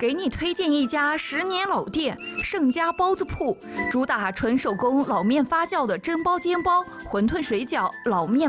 给你推荐一家10年老店——盛家包子铺，主打纯手工老面发酵的蒸包煎包、馄饨水饺、老面